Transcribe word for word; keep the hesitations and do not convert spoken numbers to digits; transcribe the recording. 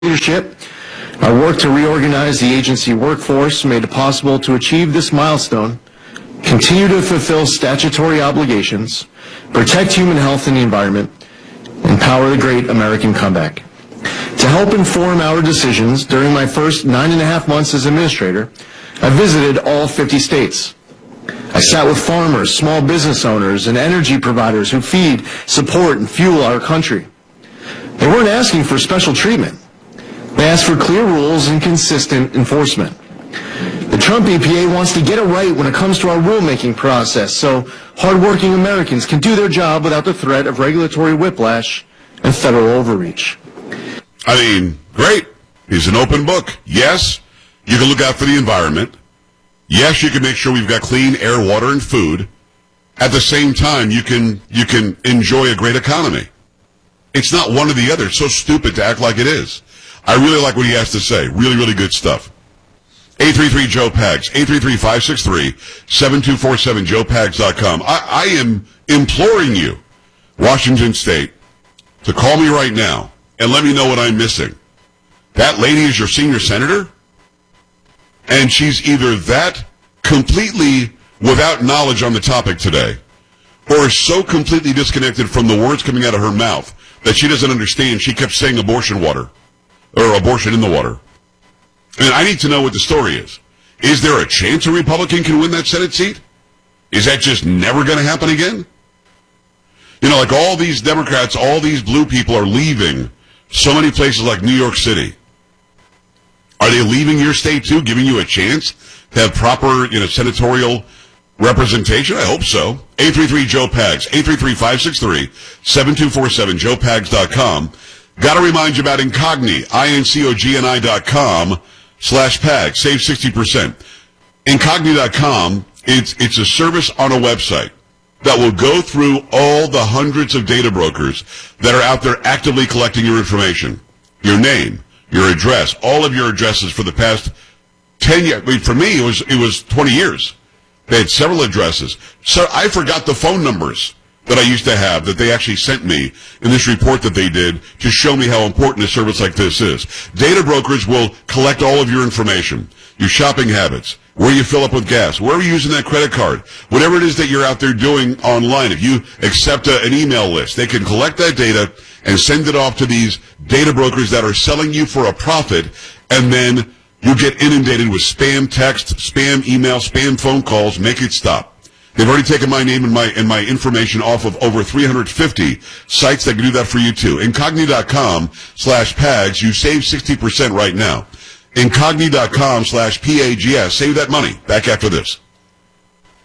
leadership, our work to reorganize the agency workforce made it possible to achieve this milestone, continue to fulfill statutory obligations, protect human health and the environment, and power the great American comeback. To help inform our decisions during my first nine and a half months as administrator, I visited all fifty states. I sat with farmers, small business owners, and energy providers who feed, support, and fuel our country. They weren't asking for special treatment. They asked for clear rules and consistent enforcement. The Trump E P A wants to get it right when it comes to our rulemaking process so hardworking Americans can do their job without the threat of regulatory whiplash and federal overreach. I mean, great. He's an open book. Yes, you can look out for the environment. Yes, you can make sure we've got clean air, water, and food. At the same time, you can you can enjoy a great economy. It's not one or the other. It's so stupid to act like it is. I really like what he has to say. Really, really good stuff. eight three three Joe Pags, eight three three, five six three, seven two four seven, joe pags dot com. I, I am imploring you, Washington State, to call me right now and let me know what I'm missing. That lady is your senior senator? And she's either that completely without knowledge on the topic today, or is so completely disconnected from the words coming out of her mouth that she doesn't understand. She kept saying abortion water, or abortion in the water. And I need to know what the story is. Is there a chance a Republican can win that Senate seat? Is that just never going to happen again? You know, like all these Democrats, all these blue people are leaving so many places like New York City. Are they leaving your state too, giving you a chance to have proper, you know, senatorial representation? I hope so. eight three three Joe Pags, eight three three, five six three, seven two four seven, joe pags dot com. Got to remind you about Incogni, I N C O G N I dot com slash PAG. Save sixty percent. Incogni dot com, it's, it's a service on a website that will go through all the hundreds of data brokers that are out there actively collecting your information. Your name, your address, all of your addresses for the past ten years. I mean, for me, it was, it was twenty years. They had several addresses. So I forgot the phone numbers that I used to have that they actually sent me in this report that they did to show me how important a service like this is. Data brokers will collect all of your information, your shopping habits, where you fill up with gas, where are you using that credit card, whatever it is that you're out there doing online. If you accept a, an email list, they can collect that data and send it off to these data brokers that are selling you for a profit, and then you get inundated with spam text, spam email, spam phone calls. Make it stop. They've already taken my name and my and my information off of over three hundred fifty sites that can do that for you too. Incogni dot com slash PAGS. You save sixty percent right now. Incogni dot com slash P A G S. Save that money. Back after this.